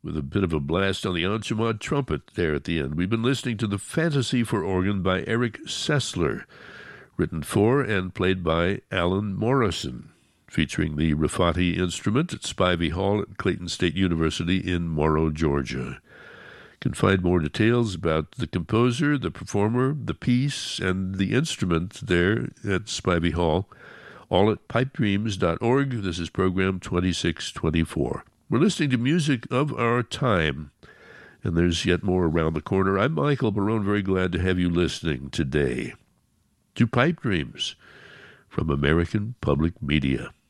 with a bit of a blast on the Anchemont trumpet there at the end. We've been listening to the Fantasy for Organ by Eric Sessler, written for and played by Alan Morrison, featuring the Rafati instrument at Spivey Hall at Clayton State University in Morrow, Georgia. You can find more details about the composer, the performer, the piece, and the instrument there at Spivey Hall, all at pipedreams.org. This is program 2624. We're listening to music of our time, and there's yet more around the corner. I'm Michael Barone, very glad to have you listening today to Pipe Dreams from American Public Media.